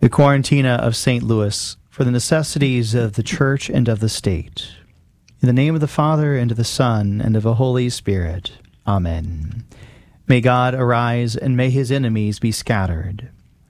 the Quarantina of St. Louis, for the necessities of the Church and of the State. In the name of the Father, and of the Son, and of the Holy Spirit. Amen. May God arise, and may his enemies be scattered.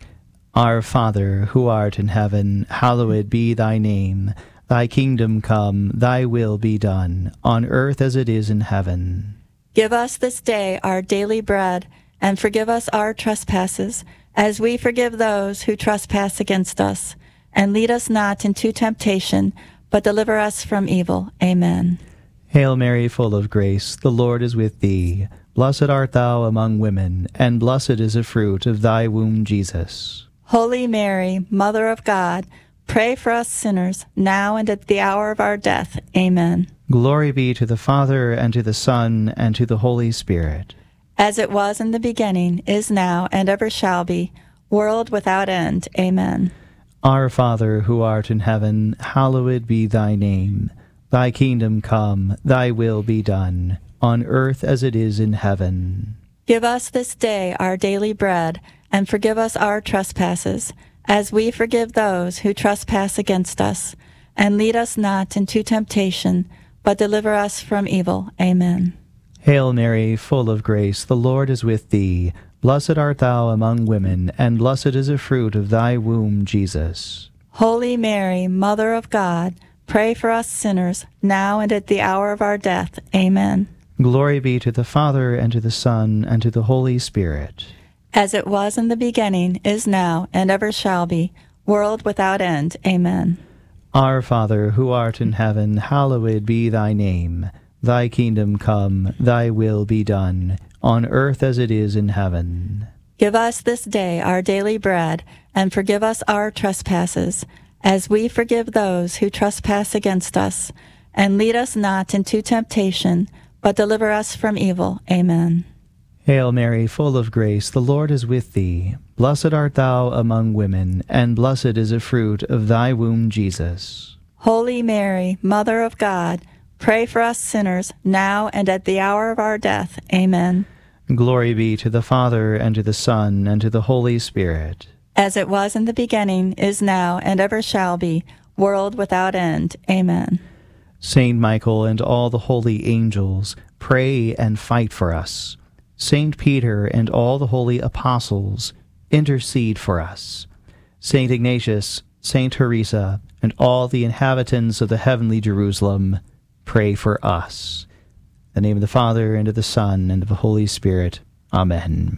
Our Father, who art in heaven, hallowed be thy name. Thy kingdom come, thy will be done, on earth as it is in heaven. Give us this day our daily bread, and forgive us our trespasses, as we forgive those who trespass against us. And lead us not into temptation, but deliver us from evil. Amen. Hail Mary, full of grace, the Lord is with thee. Blessed art thou among women, and blessed is the fruit of thy womb, Jesus. Holy Mary, Mother of God, pray for us sinners, now and at the hour of our death. Amen. Glory be to the Father, and to the Son, and to the Holy Spirit. As it was in the beginning, is now, and ever shall be, world without end. Amen. Our Father, who art in heaven, hallowed be thy name. Thy kingdom come, thy will be done, on earth as it is in heaven. Give us this day our daily bread, and forgive us our trespasses, as we forgive those who trespass against us. And lead us not into temptation, but deliver us from evil. Amen. Hail Mary, full of grace, the Lord is with thee. Blessed art thou among women, and blessed is the fruit of thy womb, Jesus. Holy Mary, Mother of God, pray for us sinners, now and at the hour of our death. Amen. Glory be to the Father, and to the Son, and to the Holy Spirit. As it was in the beginning, is now, and ever shall be, world without end. Amen. Our Father, who art in heaven, hallowed be thy name. Thy kingdom come, thy will be done, on earth as it is in heaven. Give us this day our daily bread, and forgive us our trespasses, as we forgive those who trespass against us. And lead us not into temptation, but deliver us from evil. Amen. Hail Mary, full of grace, the Lord is with thee. Blessed art thou among women, and blessed is the fruit of thy womb, Jesus. Holy Mary, Mother of God, pray for us sinners, now and at the hour of our death. Amen. Glory be to the Father, and to the Son, and to the Holy Spirit. As it was in the beginning, is now, and ever shall be, world without end. Amen. Saint Michael and all the holy angels, pray and fight for us. Saint Peter and all the holy apostles, intercede for us. Saint Ignatius, Saint Teresa, and all the inhabitants of the heavenly Jerusalem, pray for us. In the name of the Father, and of the Son, and of the Holy Spirit. Amen.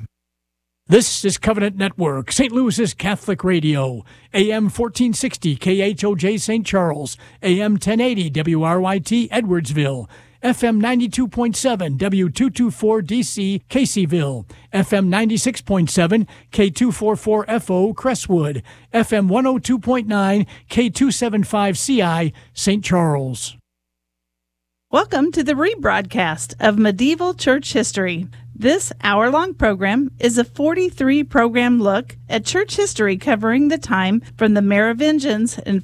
This is Covenant Network, St. Louis's Catholic Radio, AM 1460 KHOJ St. Charles, AM 1080 WRYT Edwardsville, FM 92.7 W224 DC Caseyville, FM 96.7 K244FO Crestwood, FM 102.9 K275 CI St. Charles. Welcome to the rebroadcast of Medieval Church History. This hour-long program is a 43-program look at church history covering the time from the Merovingians in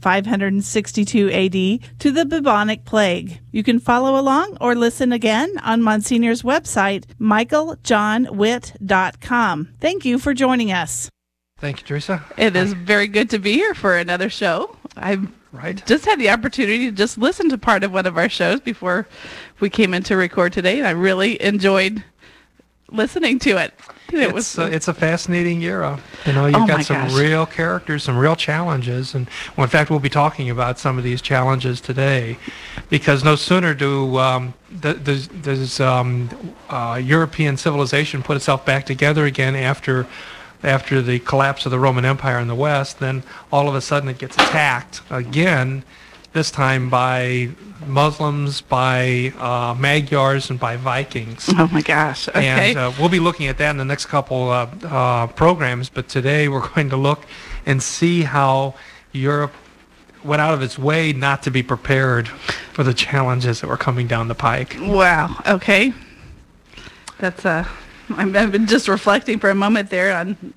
562 A.D. to the bubonic plague. You can follow along or listen again on Monsignor's website, michaeljohnwitt.com. Thank you for joining us. Thank you, Teresa. It is very good to be here for another show. I've just had the opportunity to just listen to part of one of our shows before we came in to record today, and I really enjoyed listening to it. It's a fascinating era. You know, you've got some real characters, some real challenges, and in fact, we'll be talking about some of these challenges today, because no sooner do does European civilization put itself back together again after the collapse of the Roman Empire in the West, then all of a sudden it gets attacked again, this time by Muslims, by Magyars, and by Vikings. Oh my gosh, okay. And we'll be looking at that in the next couple programs, but today we're going to look and see how Europe went out of its way not to be prepared for the challenges that were coming down the pike. Wow, okay. That's I've been just reflecting for a moment there on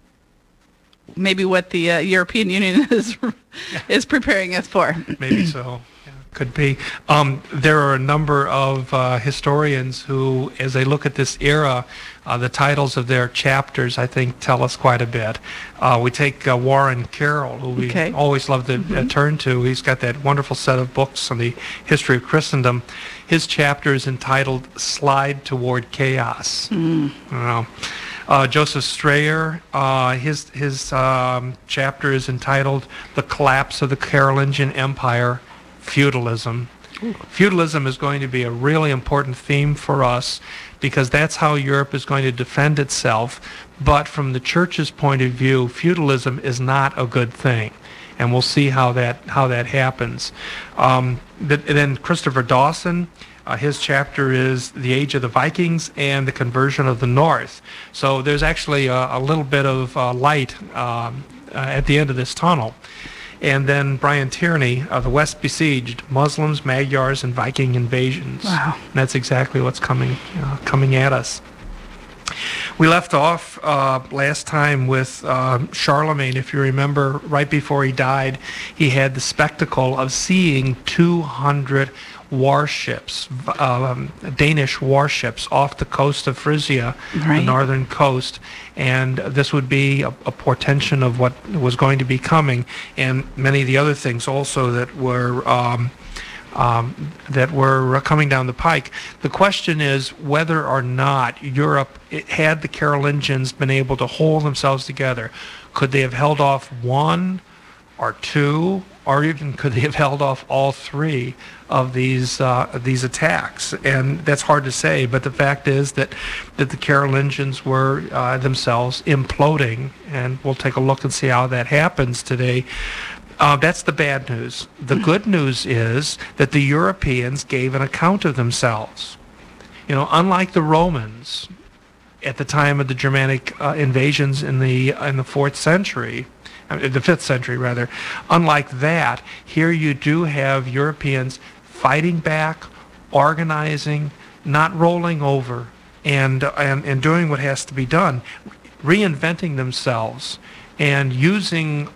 maybe what the European Union is preparing us for. Maybe so. Yeah. Could be. There are a number of historians who, as they look at this era, the titles of their chapters, I think, tell us quite a bit. We take Warren Carroll, who we always love to turn to. He's got that wonderful set of books on the history of Christendom. His chapter is entitled "Slide Toward Chaos." Joseph Strayer, his chapter is entitled "The Collapse of the Carolingian Empire, Feudalism." Feudalism is going to be a really important theme for us because that's how Europe is going to defend itself. But from the church's point of view, feudalism is not a good thing, and we'll see how that happens. Then Christopher Dawson, his chapter is "The Age of the Vikings and the Conversion of the North." So there's actually a little bit of light at the end of this tunnel. And then Brian Tierney, "The West Besieged: Muslims, Magyars, and Viking Invasions." Wow. And that's exactly what's coming at us. We left off last time with Charlemagne. If you remember, right before he died, he had the spectacle of seeing 200 warships, Danish warships, off the coast of Frisia, the northern coast, and this would be a portention of what was going to be coming, and many of the other things also that were coming down the pike. The question is whether or not Europe, had the Carolingians been able to hold themselves together, could they have held off one or two, or even could they have held off all three of these attacks? And that's hard to say, but the fact is that the Carolingians were themselves imploding, and we'll take a look and see how that happens today. That's the bad news. The good news is that the Europeans gave an account of themselves. Unlike the Romans at the time of the Germanic invasions in the 4th century, the 5th century rather, unlike that, here you do have Europeans fighting back, organizing, not rolling over, and doing what has to be done, reinventing themselves, and using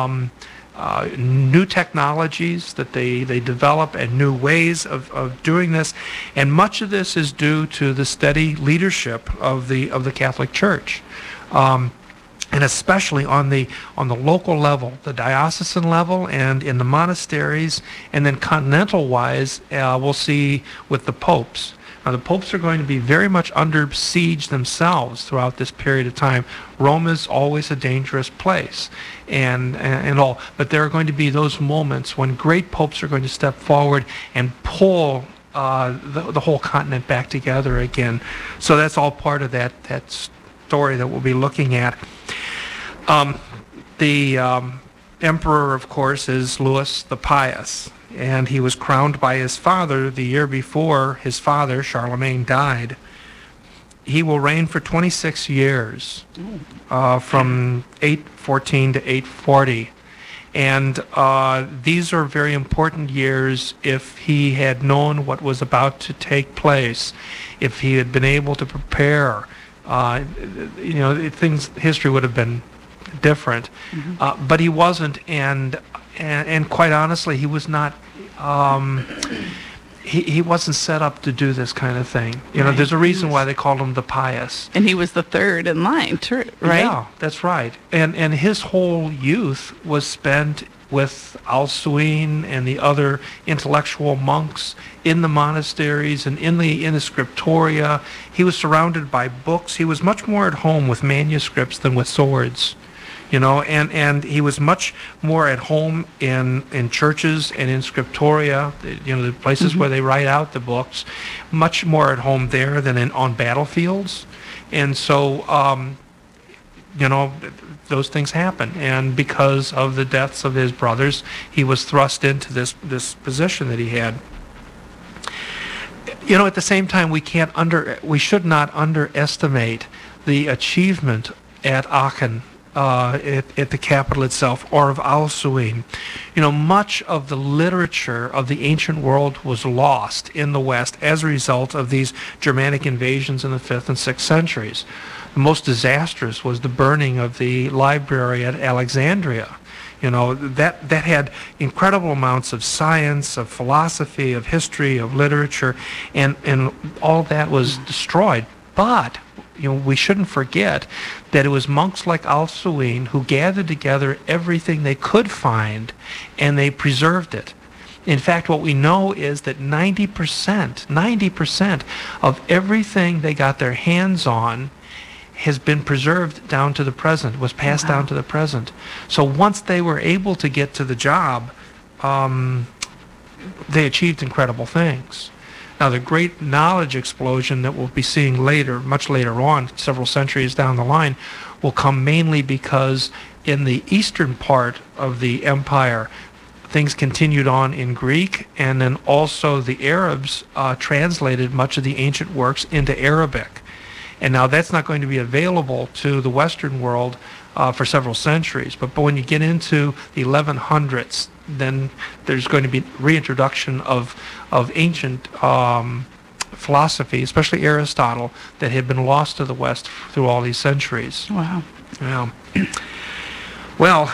new technologies that they develop and new ways of doing this. And much of this is due to the steady leadership of the Catholic Church. And especially on the local level, the diocesan level, and in the monasteries, and then continental-wise, we'll see with the popes. Now, the popes are going to be very much under siege themselves throughout this period of time. Rome is always a dangerous place, and all. But there are going to be those moments when great popes are going to step forward and pull the whole continent back together again. So that's all part of that story that we'll be looking at. The emperor, of course, is Louis the Pious, and he was crowned by his father the year before his father, Charlemagne, died. He will reign for 26 years, from 814 to 840. And these are very important years if he had known what was about to take place, if he had been able to prepare. History would have been different, but he wasn't, and quite honestly, he was not. He wasn't set up to do this kind of thing. There's a reason why they called him the Pious. And he was the third in line, right? Yeah, that's right. And his whole youth was spent with Alcuin and the other intellectual monks in the monasteries and in the scriptoria. He was surrounded by books. He was much more at home with manuscripts than with swords. And he was much more at home in churches and in scriptoria, the places where they write out the books, much more at home there than on battlefields. And so, those things happen. And because of the deaths of his brothers, he was thrust into this position that he had. At the same time, we should not underestimate the achievement at Aachen, at the capital itself, or of Alcuin. Much of the literature of the ancient world was lost in the West as a result of these Germanic invasions in the 5th and 6th centuries. The most disastrous was the burning of the library at Alexandria. that had incredible amounts of science, of philosophy, of history, of literature, and all that was destroyed. But we shouldn't forget that it was monks like Al-Suin who gathered together everything they could find, and they preserved it. In fact, what we know is that 90% of everything they got their hands on has been preserved down to the present, was passed down to the present. So once they were able to get to the job, they achieved incredible things. Now, the great knowledge explosion that we'll be seeing later, much later on, several centuries down the line, will come mainly because in the eastern part of the empire, things continued on in Greek, and then also the Arabs translated much of the ancient works into Arabic. And now that's not going to be available to the Western world for several centuries. But when you get into the 1100s, then there's going to be reintroduction of ancient philosophy, especially Aristotle, that had been lost to the West through all these centuries. Wow. Yeah. Well,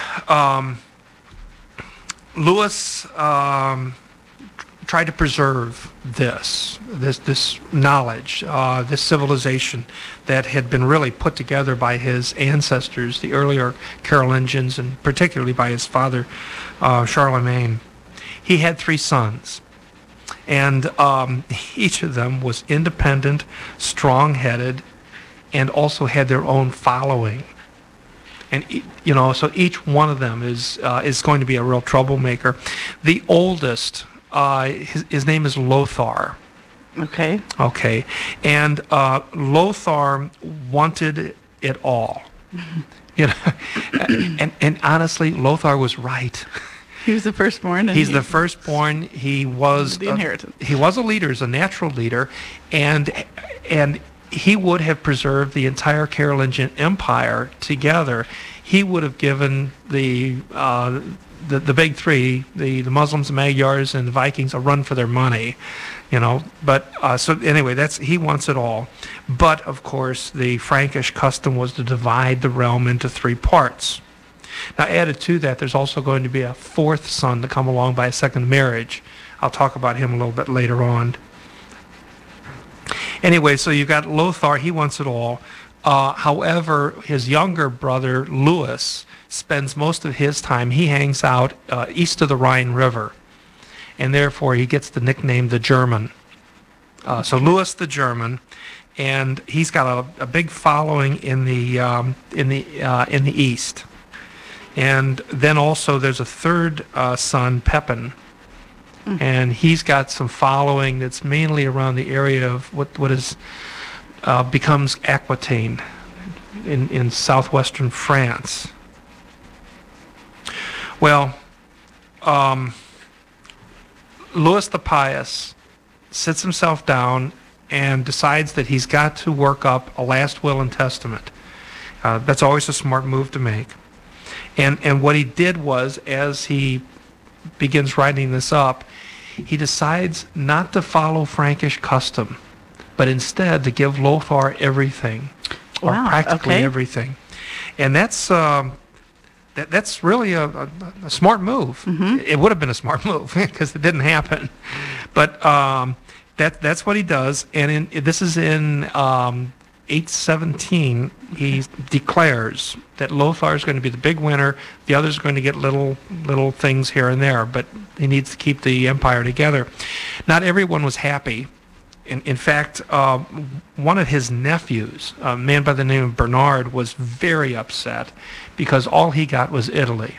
Lewis tried to preserve this knowledge, this civilization that had been really put together by his ancestors, the earlier Carolingians, and particularly by his father, Charlemagne. He had 3 sons, and each of them was independent, strong-headed, and also had their own following. And so each one of them is going to be a real troublemaker. The oldest, his name is Lothar. Okay. Okay. And Lothar wanted it all. And honestly, Lothar was right. He was the firstborn. He's the firstborn. He was the inheritance. He was a leader, as a natural leader, and he would have preserved the entire Carolingian Empire together. He would have given the big three, the Muslims, the Magyars, and the Vikings, a run for their money, But so anyway, he wants it all. But of course, the Frankish custom was to divide the realm into 3 parts. Now, added to that, there's also going to be a 4th son to come along by a second marriage. I'll talk about him a little bit later on. Anyway, so you got Lothar, he wants it all. However, his younger brother, Louis, spends most of his time, he hangs out east of the Rhine River. And therefore, he gets the nickname the German. So Louis the German, and he's got a big following in the east. And then also there's a 3rd son, Pepin. And he's got some following that's mainly around the area of what is becomes Aquitaine in southwestern France. Well, Louis the Pious sits himself down and decides that he's got to work up a last will and testament. That's always a smart move to make. And what he did was, as he begins writing this up, he decides not to follow Frankish custom, but instead to give Lothar everything, or practically everything. And that's really a smart move. It would have been a smart move because it didn't happen. But that's what he does. And this is in 817. He declares that Lothar is going to be the big winner. The others are going to get little things here and there, but he needs to keep the empire together. Not everyone was happy. In fact, one of his nephews, a man by the name of Bernard, was very upset because all he got was Italy.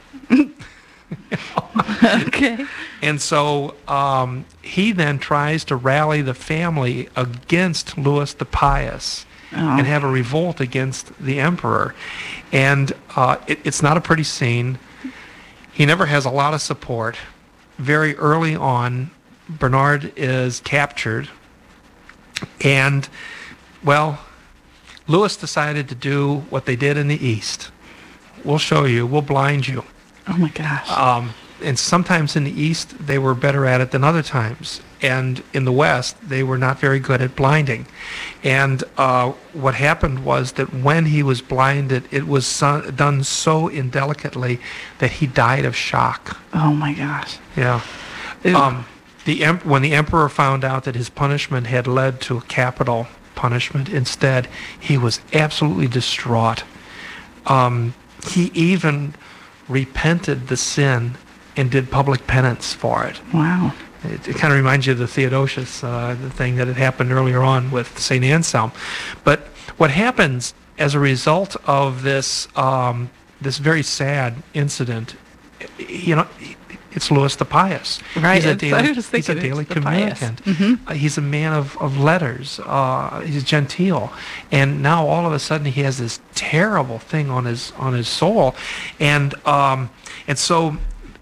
Okay. And so he then tries to rally the family against Louis the Pious and have a revolt against the emperor. And it's not a pretty scene. He never has a lot of support. Very early on, Bernard is captured. And, well, Louis decided to do what they did in the East. We'll show you. We'll blind you. Oh, my gosh. And sometimes in the East, they were better at it than other times. and in the West, they were not very good at blinding. And what happened was that when he was blinded, it was done so indelicately that he died of shock. Oh my gosh. Yeah. When the emperor found out that his punishment had led to a capital punishment instead, he was absolutely distraught. He even repented the sin and did public penance for it. Wow. It kind of reminds you of the Theodosius, the thing that had happened earlier on with St. Anselm. But what happens as a result of this this very sad incident, it's Louis the Pious. Right. He's a daily, he's a daily communicant. Mm-hmm. He's a man of letters. He's genteel. And now all of a sudden he has this terrible thing on his soul. And so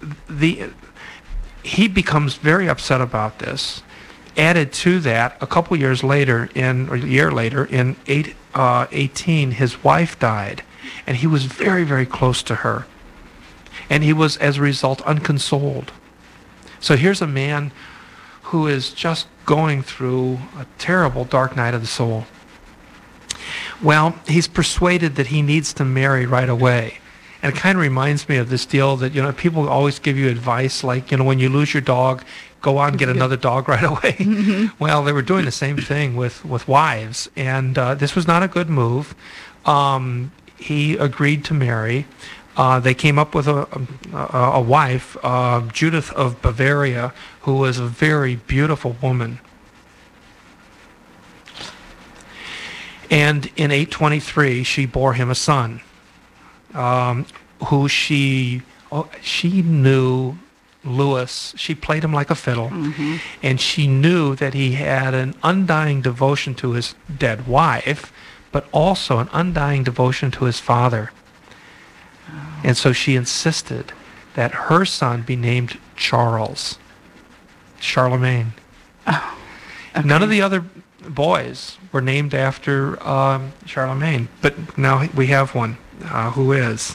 he becomes very upset about this. Added to that, a year later, in 18, his wife died. And he was very, very close to her. And he was, as a result, unconsoled. So here's a man who is just going through a terrible dark night of the soul. Well, he's persuaded that he needs to marry right away. And it kind of reminds me of this deal that, people always give you advice, like, when you lose your dog, go out and get another dog right away. Mm-hmm. Well, they were doing the same thing with wives. And this was not a good move. He agreed to marry. They came up with a wife, Judith of Bavaria, who was a very beautiful woman. And in 823, she bore him a son, who she knew Louis. She played him like a fiddle, mm-hmm. and she knew that he had an undying devotion to his dead wife, but also an undying devotion to his father. And so she insisted that her son be named Charlemagne. Oh, okay. None of the other boys were named after Charlemagne, but now we have one who is.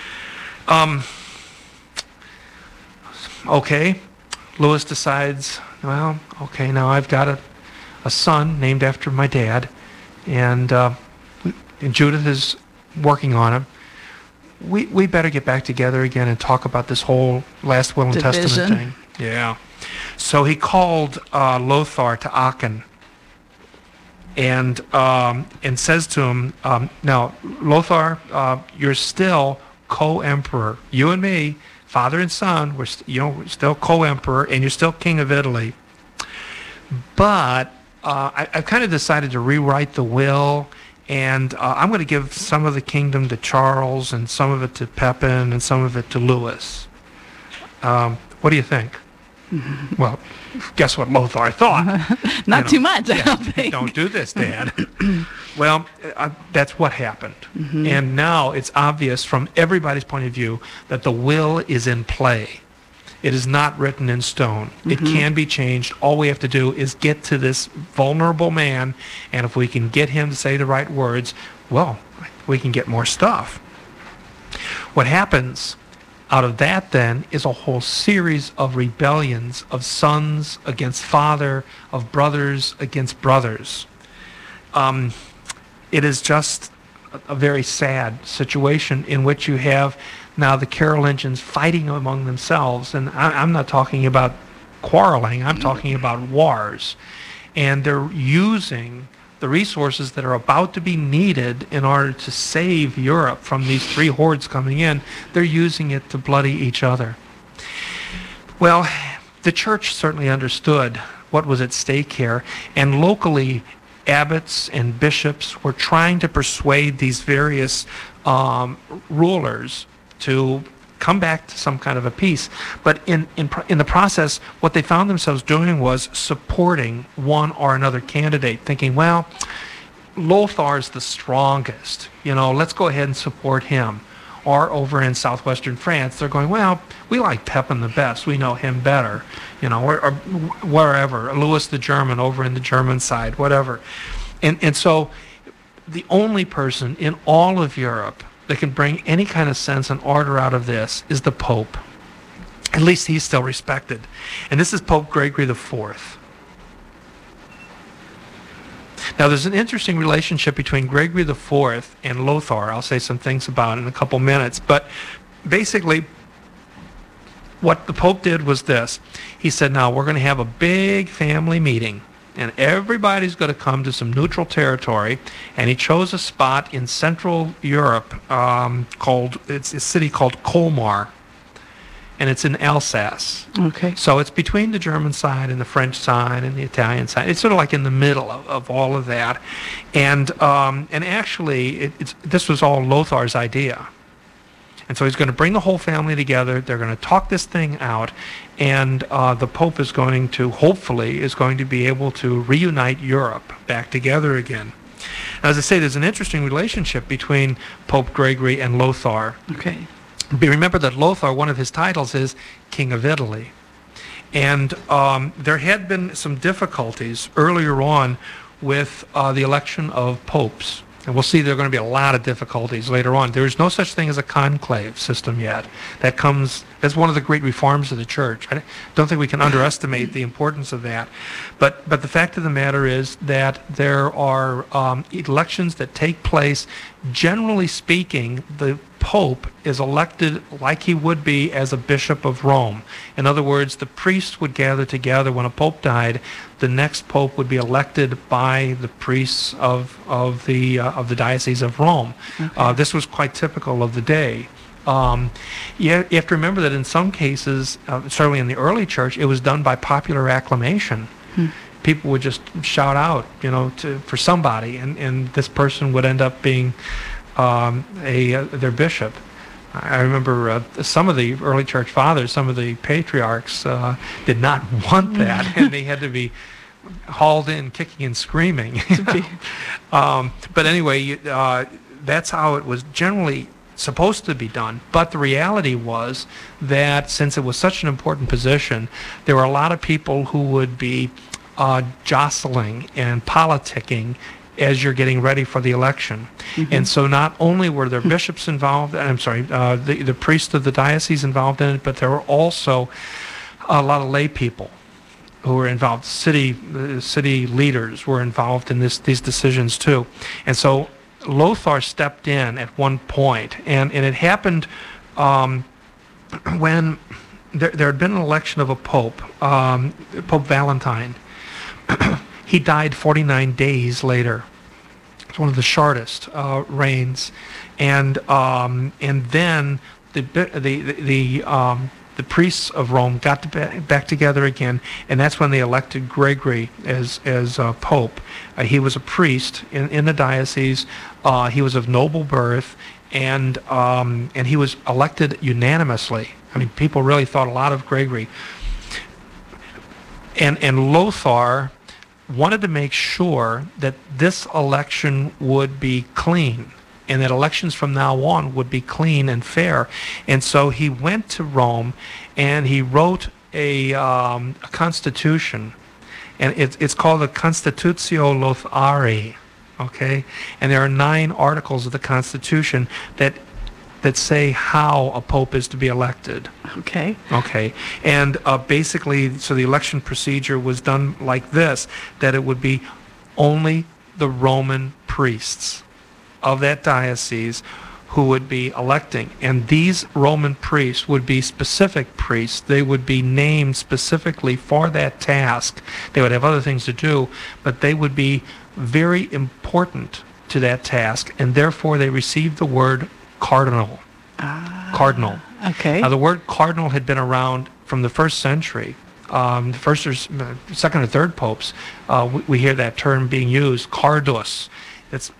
Okay, Louis decides, now I've got a son named after my dad, and Judith is working on him. We better get back together again and talk about this whole last will and testament thing. Yeah. So he called Lothar to Aachen and says to him, now, Lothar, you're still co-emperor. You and me, father and son, we're still co-emperor, and you're still king of Italy. But I've kind of decided to rewrite the will. And I'm going to give some of the kingdom to Charles and some of it to Pepin and some of it to Louis. What do you think? Mm-hmm. Well, guess what Lothar thought? Not too much, I don't think. Don't do this, Dad. Well, that's what happened. Mm-hmm. And now it's obvious from everybody's point of view that the will is in play. It is not written in stone. Mm-hmm. It can be changed. All we have to do is get to this vulnerable man, and if we can get him to say the right words, well, we can get more stuff. What happens out of that, then, is a whole series of rebellions of sons against father, of brothers against brothers. It is just a very sad situation in which you have now the Carolingians fighting among themselves, and I'm not talking about quarreling, I'm talking about wars. And they're using the resources that are about to be needed in order to save Europe from these three hordes coming in. They're using it to bloody each other. Well, the church certainly understood what was at stake here, and locally abbots and bishops were trying to persuade these various rulers to come back to some kind of a peace. But in the process, what they found themselves doing was supporting one or another candidate, thinking, well, Lothar's the strongest, let's go ahead and support him. Or over in southwestern France, they're going, well, we like Pepin the best, we know him better, or wherever, Louis the German over in the German side, whatever. And so the only person in all of Europe that can bring any kind of sense and order out of this is the Pope. At least he's still respected. And this is Pope Gregory IV. Now, there's an interesting relationship between Gregory IV and Lothar. I'll say some things about it in a couple minutes. But basically, what the Pope did was this. He said, now, we're going to have a big family meeting, and everybody's going to come to some neutral territory. And he chose a spot in Central Europe it's a city called Colmar. And it's in Alsace. Okay. So it's between the German side and the French side and the Italian side. It's sort of like in the middle of all of that. And actually, this was all Lothar's idea. And so he's going to bring the whole family together. They're going to talk this thing out. And the Pope is going to, hopefully, be able to reunite Europe back together again. Now, as I say, there's an interesting relationship between Pope Gregory and Lothar. Okay. Remember that Lothar, one of his titles is King of Italy. And there had been some difficulties earlier on with the election of popes. And we'll see there are going to be a lot of difficulties later on. There is no such thing as a conclave system yet. That's one of the great reforms of the church. I don't think we can underestimate the importance of that. But the fact of the matter is that there are elections that take place. Generally speaking, the Pope is elected like he would be as a bishop of Rome. In other words, the priests would gather together. When a pope died, the next pope would be elected by the priests of the Diocese of Rome. Okay. This was quite typical of the day. You have to remember that in some cases, certainly in the early church, it was done by popular acclamation. People would just shout out, for somebody, and this person would end up being their bishop. I remember some of the early church fathers, some of the patriarchs did not want that, and they had to be hauled in kicking and screaming. But anyway, that's how it was generally supposed to be done. But the reality was that since it was such an important position, there were a lot of people who would be jostling and politicking as you're getting ready for the election. And so not only were there bishops involved, the priests of the diocese involved in it, but there were also a lot of lay people who were involved. City leaders were involved in these decisions too. And so Lothar stepped in at one point, and it happened when there had been an election of a pope, Pope Valentine. He died 49 days later. It's one of the shortest reigns, and then the priests of Rome got back together again, and that's when they elected Gregory as pope. He was a priest in the diocese. He was of noble birth, and he was elected unanimously. I mean, people really thought a lot of Gregory. And Lothar wanted to make sure that this election would be clean, and that elections from now on would be clean and fair. And so he went to Rome, and he wrote a constitution, and it's called the Constitutio Lothari, okay? And there are 9 articles of the Constitution that say how a pope is to be elected. Okay. Okay. And basically, so the election procedure was done like this, that it would be only the Roman priests of that diocese who would be electing. And these Roman priests would be specific priests. They would be named specifically for that task. They would have other things to do, but they would be very important to that task, and therefore they received the word cardinal. Cardinal. Okay. Now, the word cardinal had been around from the first century. The first or second or third popes, we hear that term being used, cardus. It's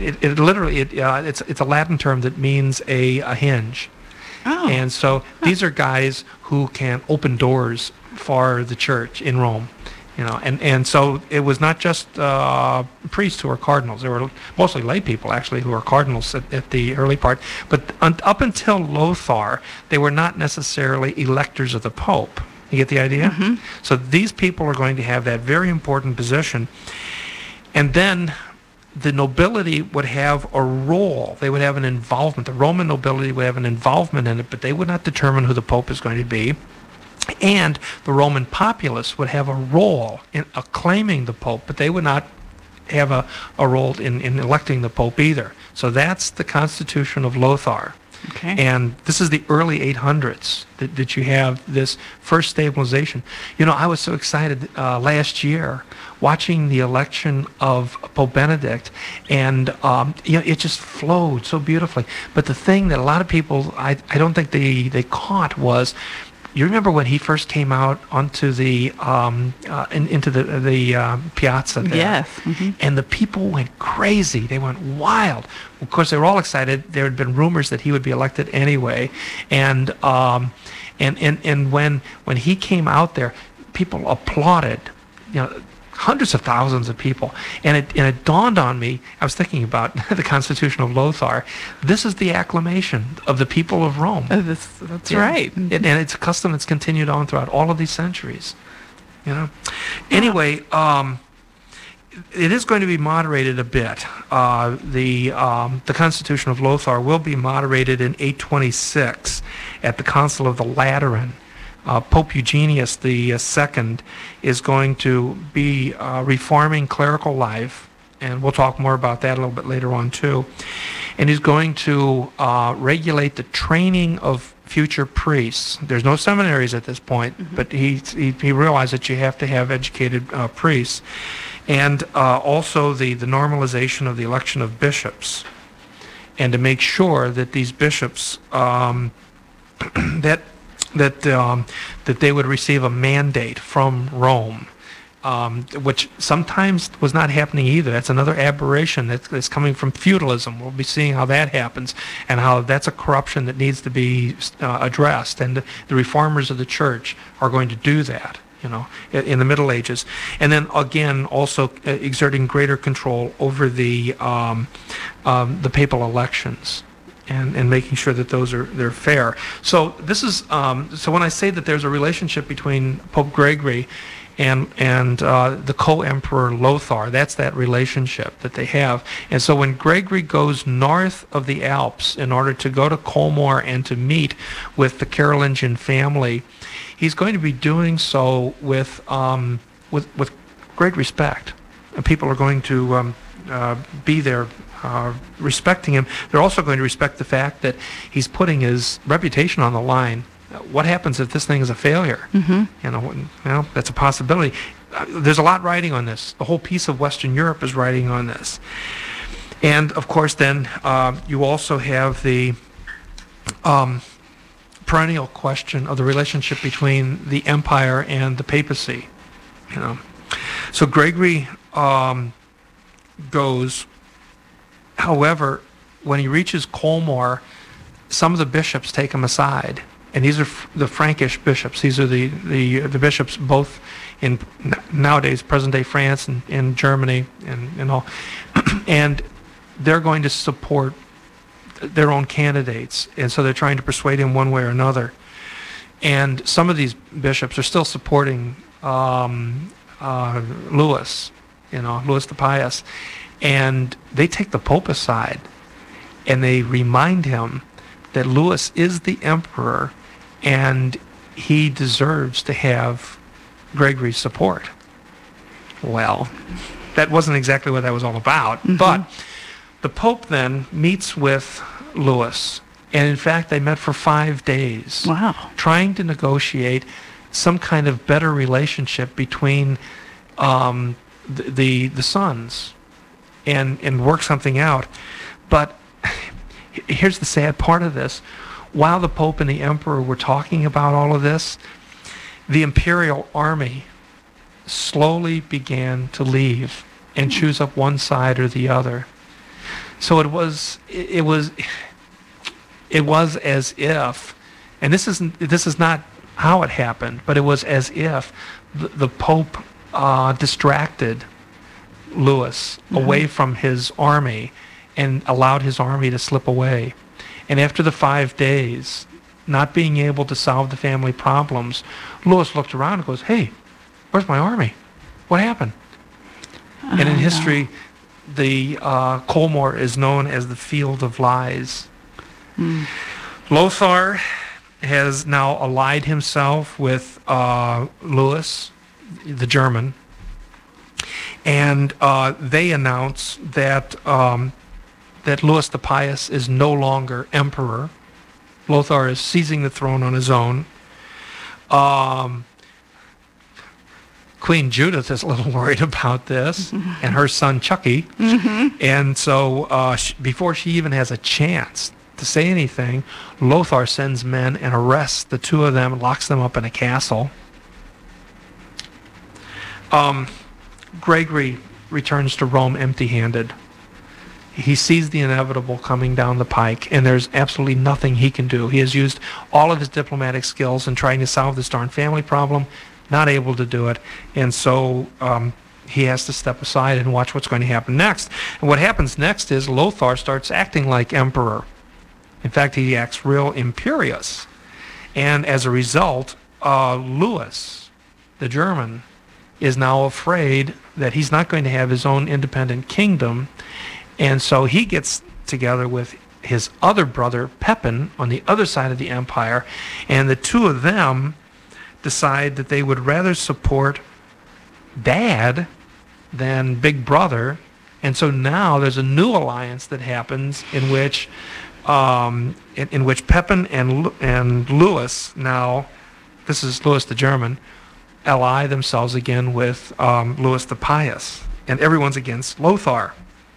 a Latin term that means a hinge. Oh. And so these are guys who can open doors for the church in Rome. And so it was not just priests who were cardinals. There were mostly lay people, actually, who were cardinals at the early part. But up until Lothar, they were not necessarily electors of the Pope. You get the idea? Mm-hmm. So these people are going to have that very important position. And then the nobility would have a role. They would have an involvement. The Roman nobility would have an involvement in it, but they would not determine who the Pope is going to be. And the Roman populace would have a role in acclaiming the Pope, but they would not have a role in electing the Pope either. So that's the Constitution of Lothar. Okay. And this is the early 800s that you have this first stabilization. I was so excited last year watching the election of Pope Benedict, and it just flowed so beautifully. But the thing that a lot of people, I don't think they caught was, you remember when he first came out onto the into the piazza there? Yes. Mm-hmm. And the people went crazy. They went wild. Of course, they were all excited. There had been rumors that he would be elected anyway, and when he came out there, people applauded. Hundreds of thousands of people, and it dawned on me. I was thinking about the Constitution of Lothar. This is the acclamation of the people of Rome. That's right. And it's a custom that's continued on throughout all of these centuries. Anyway, it is going to be moderated a bit. The Constitution of Lothar will be moderated in 826 at the Council of the Lateran. Pope Eugenius II is going to be reforming clerical life, and we'll talk more about that a little bit later on too. And he's going to regulate the training of future priests. There's no seminaries at this point, mm-hmm. but he realized that you have to have educated priests, and also the normalization of the election of bishops, and to make sure that these bishops that they would receive a mandate from Rome, which sometimes was not happening either. That's another aberration that's coming from feudalism. We'll be seeing how that happens and how that's a corruption that needs to be addressed. And the reformers of the church are going to do that, in the Middle Ages. And then again, also exerting greater control over the papal elections. And making sure that they're fair. So this is so when I say that there's a relationship between Pope Gregory and the co-emperor Lothar, that's that relationship that they have. And so when Gregory goes north of the Alps in order to go to Colmar and to meet with the Carolingian family, he's going to be doing so with great respect, and people are going to be there. Respecting him. They're also going to respect the fact that he's putting his reputation on the line. What happens if this thing is a failure? Mm-hmm. That's a possibility. There's a lot riding on this. The whole piece of Western Europe is riding on this. And of course then you also have the perennial question of the relationship between the empire and the papacy. So Gregory goes. However, when he reaches Colmar, some of the bishops take him aside, and these are the Frankish bishops. These are the bishops both in nowadays present-day France and in Germany and all, and they're going to support their own candidates, and so they're trying to persuade him one way or another. And some of these bishops are still supporting Louis, Louis the Pious. And they take the Pope aside, and they remind him that Louis is the emperor, and he deserves to have Gregory's support. Well, that wasn't exactly what that was all about. Mm-hmm. But the Pope then meets with Louis, and in fact, they met for 5 days. Wow. Trying to negotiate some kind of better relationship between the sons. And work something out. But here's the sad part of this. While the Pope and the Emperor were talking about all of this, the imperial army slowly began to leave and choose up one side or the other. So it was as if, and this is not how it happened, but it was as if the Pope distracted Louis away from his army and allowed his army to slip away. And after the 5 days, not being able to solve the family problems, Louis looked around and goes, "Hey, where's my army? What happened?" And in history, the Colmar is known as the Field of Lies. Mm. Lothar has now allied himself with Louis, the German, And they announce that that Louis the Pious is no longer emperor. Lothar is seizing the throne on his own. Queen Judith is a little worried about this, and her son Chucky. And so before she even has a chance to say anything, Lothar sends men and arrests the two of them and locks them up in a castle. Gregory returns to Rome empty-handed. He sees the inevitable coming down the pike, and there's absolutely nothing he can do. He has used all of his diplomatic skills in trying to solve this darn family problem, not able to do it, and so he has to step aside and watch what's going to happen next. And what happens next is Lothar starts acting like emperor. In fact, he acts real imperious. And as a result, Louis, the German, is now afraid that he's not going to have his own independent kingdom. And so he gets together with his other brother, Pepin, on the other side of the empire. And the two of them decide that they would rather support Dad than Big Brother. And so now there's a new alliance that happens in which Pepin and Louis, now this is Louis the German, ally themselves again with Louis the Pious. And everyone's against Lothar.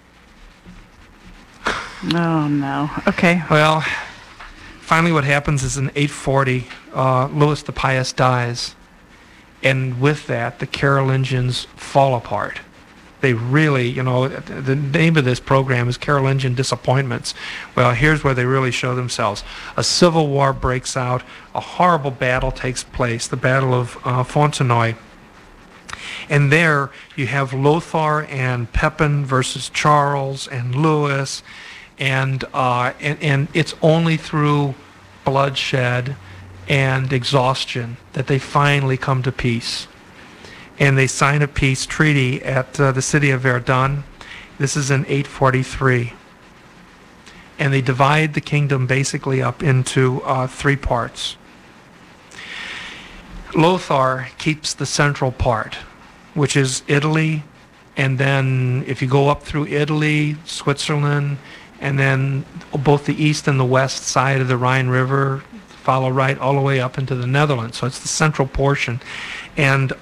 Oh, no. Okay. Well, finally what happens is in 840, Louis the Pious dies. And with that, the Carolingians fall apart. They really, the name of this program is Carolingian Disappointments. Well, here's where they really show themselves. A civil war breaks out. A horrible battle takes place, the Battle of Fontenoy. And there you have Lothar and Pepin versus Charles and Louis. And it's only through bloodshed and exhaustion that they finally come to peace. And they sign a peace treaty at the city of Verdun. This is in 843. And they divide the kingdom basically up into three parts. Lothar keeps the central part, which is Italy. And then if you go up through Italy, Switzerland, and then both the east and the west side of the Rhine River follow right all the way up into the Netherlands. So it's the central portion. And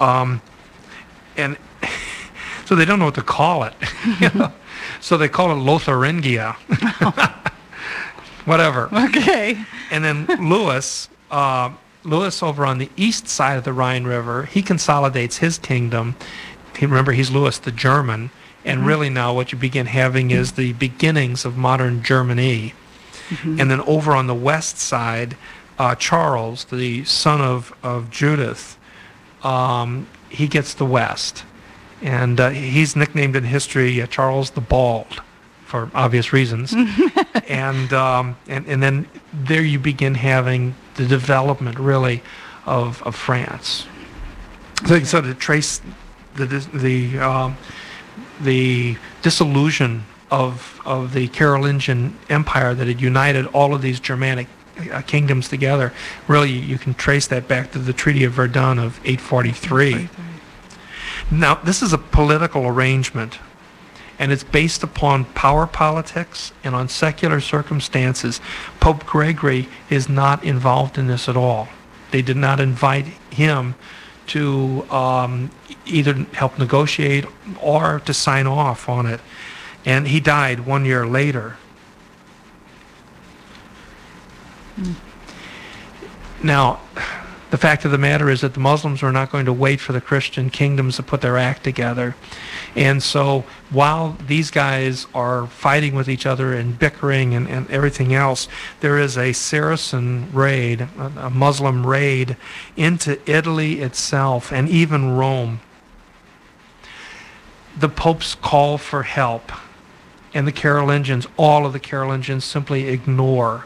so they don't know what to call it. So they call it Lotharingia. Whatever. Okay. And then Louis over on the east side of the Rhine River, he consolidates his kingdom. Remember, he's Louis the German. And really now what you begin having is the beginnings of modern Germany. And then over on the west side, Charles, the son of Judith, he gets the west. And he's nicknamed in history Charles the Bald, for obvious reasons. and then there you begin having the development, really, of France. So you can sort of trace the dissolution of the Carolingian Empire that had united all of these Germanic kingdoms together. Really, you can trace that back to the Treaty of Verdun of 843. Now, this is a political arrangement, and it's based upon power politics and on secular circumstances. Pope Gregory is not involved in this at all. They did not invite him to either help negotiate or to sign off on it. And he died 1 year later. Now, the fact of the matter is that the Muslims were not going to wait for the Christian kingdoms to put their act together. And so while these guys are fighting with each other and bickering and everything else, there is a Saracen raid, a Muslim raid into Italy itself and even Rome. The Pope's call for help, and the Carolingians, all of the Carolingians simply ignore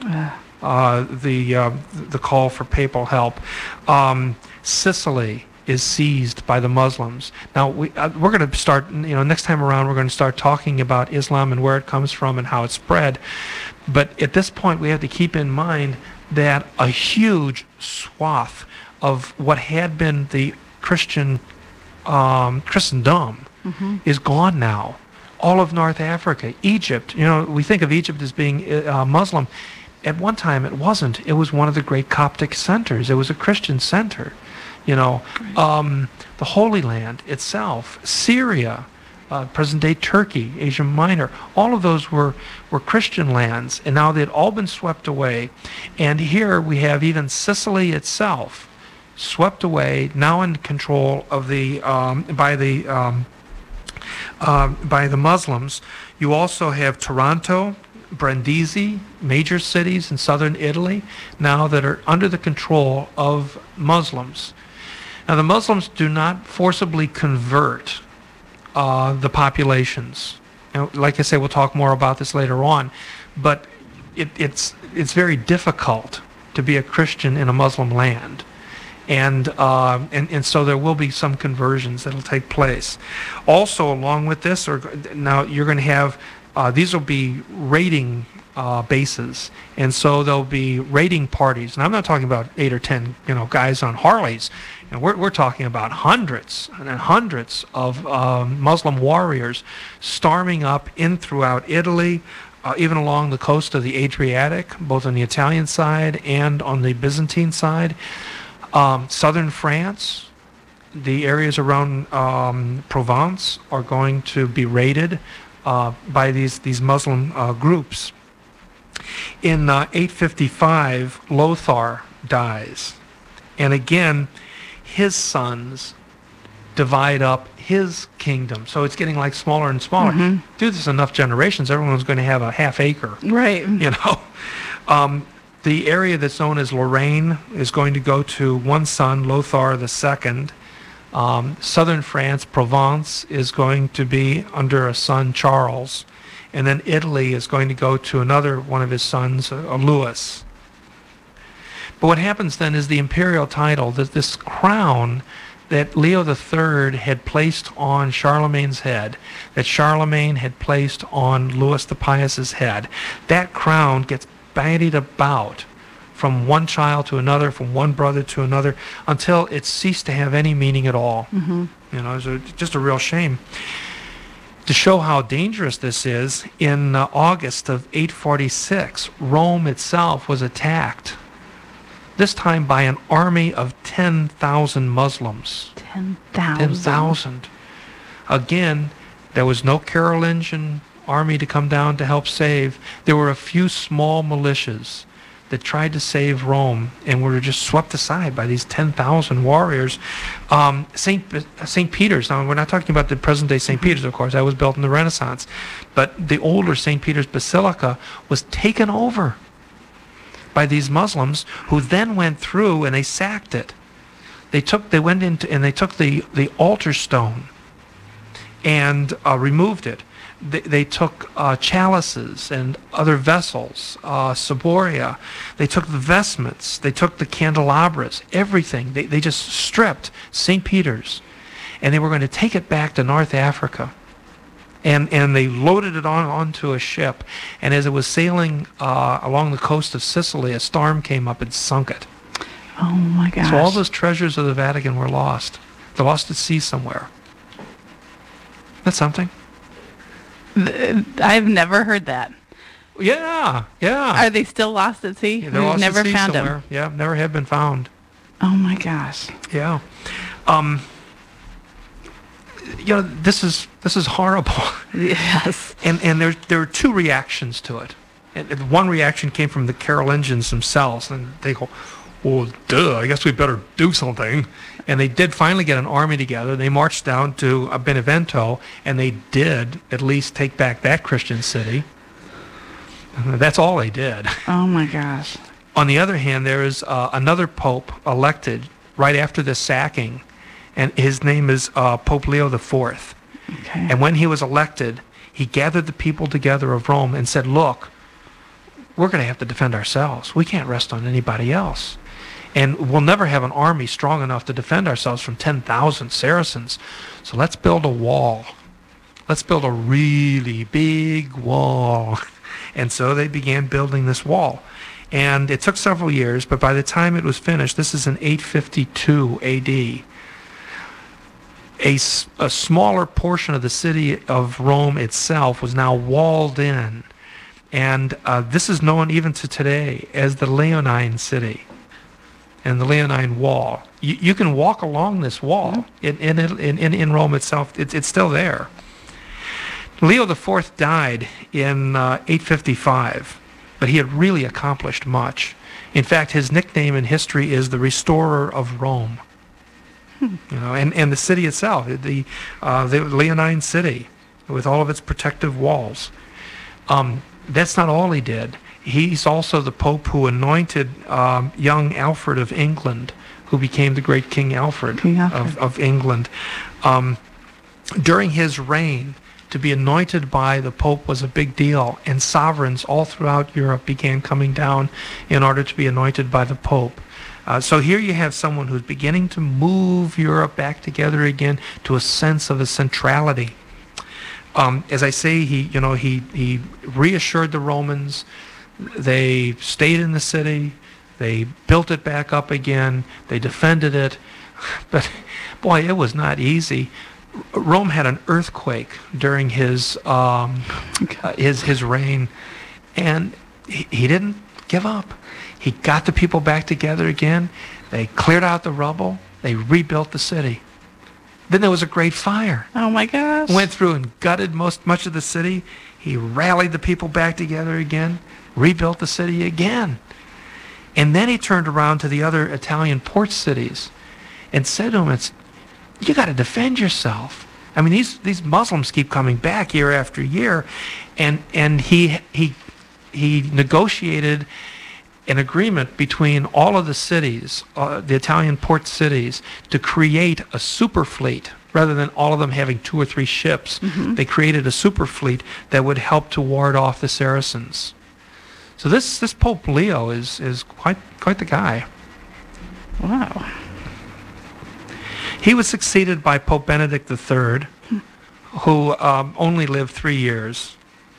the call for papal help. Sicily is seized by the Muslims. Now we're going to start. Next time around we're going to start talking about Islam and where it comes from and how it spread. But at this point, we have to keep in mind that a huge swath of what had been the Christendom is gone now. All of North Africa, Egypt, we think of Egypt as being Muslim. At one time it wasn't. It was one of the great Coptic centers. It was a Christian center. The Holy Land itself, Syria, present-day Turkey, Asia Minor, all of those were Christian lands, and now they'd all been swept away. And here we have even Sicily itself swept away, now in control of by the Muslims. You also have Taranto, Brindisi, major cities in southern Italy, now that are under the control of Muslims. Now, the Muslims do not forcibly convert the populations. Like I say, we'll talk more about this later on, but it's very difficult to be a Christian in a Muslim land. And so there will be some conversions that will take place. Also, along with this, now you're going to have, these will be raiding bases. And so there'll be raiding parties. And I'm not talking about 8 or 10, guys on Harleys. We're talking about hundreds and hundreds of Muslim warriors storming up in throughout Italy, even along the coast of the Adriatic, both on the Italian side and on the Byzantine side. Southern France, the areas around Provence are going to be raided by these Muslim groups. In 855, Lothar dies. And again, his sons divide up his kingdom. So it's getting like smaller and smaller. Do this enough generations, everyone's going to have a half acre. Right. The area that's known as Lorraine is going to go to one son, Lothar II. Southern France, Provence, is going to be under a son, Charles. And then Italy is going to go to another one of his sons, Louis. But what happens then is the imperial title, this crown that Leo III had placed on Charlemagne's head, that Charlemagne had placed on Louis the Pious's head, that crown gets bandied about from one child to another, from one brother to another, until it ceased to have any meaning at all. It's just a real shame. To show how dangerous this is, in August of 846, Rome itself was attacked, this time by an army of 10,000 Muslims. 10,000. 10,000. Again, there was no Carolingian army to come down to help save. There were a few small militias that tried to save Rome and were just swept aside by these 10,000 warriors. St. Peter's, now we're not talking about the present-day St. Peter's, of course, that was built in the Renaissance, but the older St. Peter's Basilica was taken over by these Muslims, who then went through and they sacked it. They took the altar stone and removed it. They took chalices and other vessels, ciboria. They took the vestments. They took the candelabras, everything. They just stripped St. Peter's, and they were going to take it back to North Africa. And they loaded it onto a ship, and as it was sailing along the coast of Sicily, a storm came up and sunk it. Oh my gosh. So all those treasures of the Vatican were lost. They're lost at sea somewhere. That's something. I've never heard that. Yeah. Are they still lost at sea? Yeah, they're lost never at sea found somewhere. them. Yeah, never have been found. Oh my gosh. Yeah. This is horrible. Yes. And there are two reactions to it. And one reaction came from the Carolingians themselves, and they go, well, duh, I guess we better do something. And they did finally get an army together. They marched down to Benevento, and they did at least take back that Christian city. That's all they did. Oh my gosh. On the other hand, there is another pope elected right after the sacking, and his name is Pope Leo IV. Okay. And when he was elected, he gathered the people together of Rome and said, look, we're going to have to defend ourselves. We can't rest on anybody else. And we'll never have an army strong enough to defend ourselves from 10,000 Saracens. So let's build a wall. Let's build a really big wall. And so they began building this wall. And it took several years, but by the time it was finished, this is in 852 AD. a smaller portion of the city of Rome itself was now walled in. And this is known even to today as the Leonine City and the Leonine Wall. You can walk along this wall in Rome itself. It's still there. Leo IV died in 855, but he had really accomplished much. In fact, his nickname in history is the Restorer of Rome. You know, and the city itself, the Leonine City, with all of its protective walls. That's not all he did. He's also the Pope who anointed young Alfred of England, who became the great King Alfred, of England. During his reign, to be anointed by the Pope was a big deal, and sovereigns all throughout Europe began coming down in order to be anointed by the Pope. So here you have someone who's beginning to move Europe back together again to a sense of a centrality. As I say, he reassured the Romans. They stayed in the city. They built it back up again. They defended it. But boy, it was not easy. Rome had an earthquake during his reign, and he didn't give up. He got the people back together again. They cleared out the rubble. They rebuilt the city. Then there was a great fire. Oh my gosh. Went through and gutted much of the city. He rallied the people back together again, rebuilt the city again. And then he turned around to the other Italian port cities and said to them, you got to defend yourself. I mean, these Muslims keep coming back year after year. And he negotiated an agreement between all of the cities, the Italian port cities, to create a super fleet. Rather than all of them having 2 or 3 ships, they created a super fleet that would help to ward off the Saracens. So this Pope Leo is quite the guy. Wow. He was succeeded by Pope Benedict III, who only lived 3 years.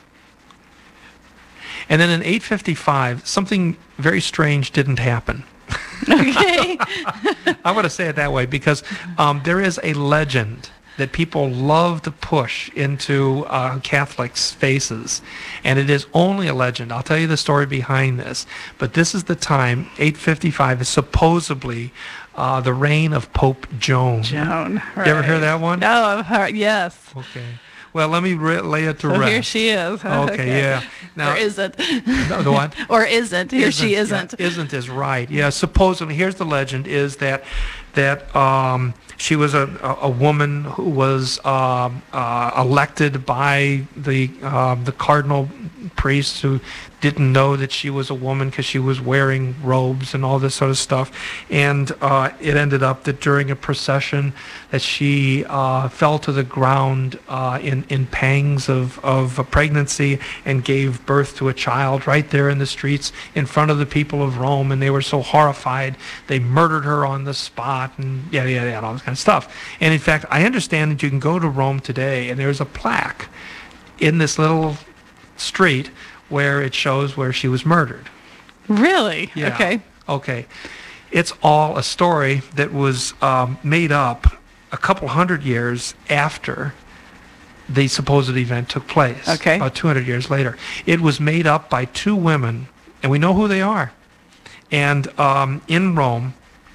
And then in 855, something very strange didn't happen. Okay. I'm going to say it that way because there is a legend that people love to push into Catholics' faces. And it is only a legend. I'll tell you the story behind this. But this is the time, 855 is supposedly the reign of Pope Joan. Joan, right. You ever hear that one? No, I've heard, yes. Okay. Well, let me lay it to rest. So here she is. Okay, yeah. Now, or isn't. No, the what? Or isn't. Here she isn't. Yeah, isn't is right. Yeah, supposedly, here's the legend, is that she was a woman who was elected by the cardinal priest who didn't know that she was a woman because she was wearing robes and all this sort of stuff. And it ended up that during a procession that she fell to the ground in pangs of pregnancy and gave birth to a child right there in the streets in front of the people of Rome. And they were so horrified, they murdered her on the spot and and all this kind of stuff. And in fact, I understand that you can go to Rome today and there's a plaque in this little street where it shows where she was murdered. Really? Yeah. Okay. It's all a story that was made up a couple hundred years after the supposed event took place. Okay. About 200 years later. It was made up by 2 women, and we know who they are. And in Rome,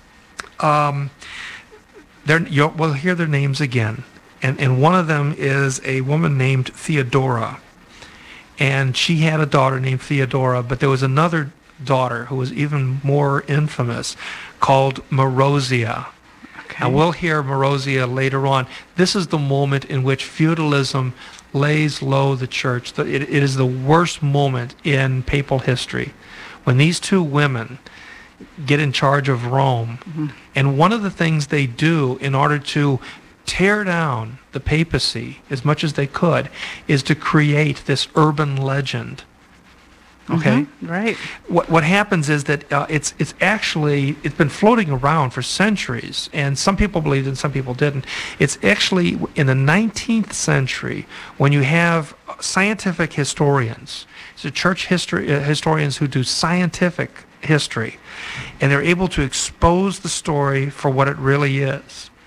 we'll hear their names again. And one of them is a woman named Theodora. And she had a daughter named Theodora, but there was another daughter who was even more infamous called Marozia. Okay. Now, we'll hear Marozia later on. This is the moment in which feudalism lays low the church. It is the worst moment in papal history when these 2 women get in charge of Rome. Mm-hmm. And one of the things they do in order to tear down the papacy as much as they could is to create this urban legend. Okay? Mm-hmm. Right. What happens is that it's been floating around for centuries, and some people believed it and some people didn't. It's actually in the 19th century when you have scientific historians, so church historians who do scientific history, and they're able to expose the story for what it really is.